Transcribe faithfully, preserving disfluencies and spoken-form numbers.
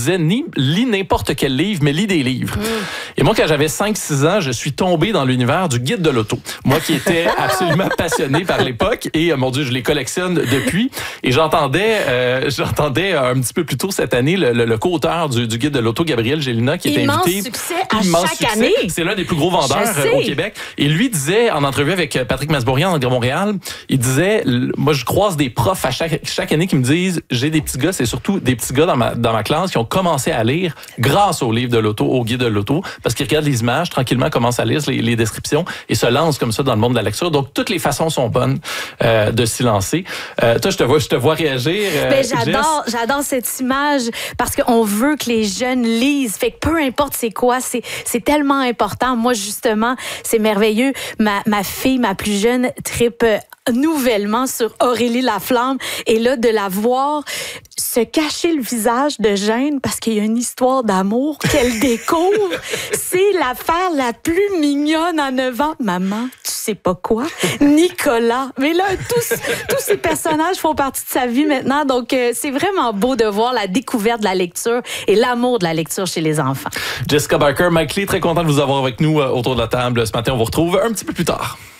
disait, ni, lis n'importe quel livre, mais lis des livres. Mm. Et moi, quand j'avais cinq six ans, je suis tombé dans l'univers du guide de l'auto. Moi qui étais absolument passionné par l'époque, et euh, mon Dieu, je les collectionne depuis. Et j'entendais, euh, j'entendais un petit peu plus tôt cette année le, le, le co-auteur du, du guide de l'auto, Gabriel Gélina, qui était immense invité. Succès à immense chaque succès. année. C'est l'un des plus gros vendeurs au Québec. Et lui disait, en entrevue avec Patrick Masbourian dans le Grand Montréal, il disait, moi, je croise des profs à chaque, chaque année qui me disent, j'ai des petits gars, c'est surtout des petits gars dans ma, dans ma classe qui ont commencé à lire grâce au livre de l'auto, au guide de l'auto, parce qu'ils regardent les images, tranquillement commencent à lire les, les descriptions et se lancent comme ça dans le monde de la lecture. Donc, toutes les façons sont bonnes euh, de s'y lancer. Euh, toi, je te vois, je te vois réagir. Euh, ben, j'adore, Jess. j'adore cette image parce qu'on veut que les jeunes lisent. Fait que peu importe c'est quoi, c'est, c'est tellement important. Moi, justement, c'est merveilleux. Ma, ma fille, ma plus jeune, tripe nouvellement sur Aurélie Laflamme. Et là, de la voir se cacher le visage de gêne parce qu'il y a une histoire d'amour qu'elle découvre, c'est l'affaire la plus mignonne en neuf ans. Maman, tu sais pas quoi? Nicolas. Mais là, tous, tous ces personnages font partie de sa vie maintenant. Donc, euh, c'est vraiment beau de voir la découverte de la lecture et l'amour de la lecture chez les enfants. Jessica Barker, Mike Lee, très content de vous avoir avec nous euh, autour de la table ce matin. On vous retrouve un petit peu plus tard.